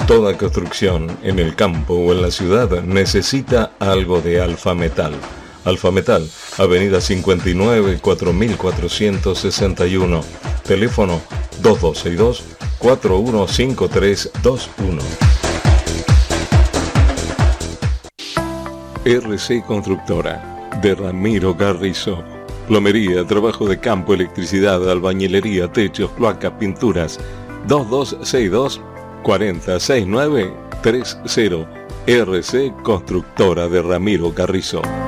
Toda construcción en el campo o en la ciudad necesita algo de Alfa Metal. Alfa Metal, Avenida 59, 4461. Teléfono 2262-415321. RC Constructora, de Ramiro Carrizo. Plomería, trabajo de campo, electricidad, albañilería, techos, cloacas, pinturas. 2262-406930. RC Constructora de Ramiro Carrizo.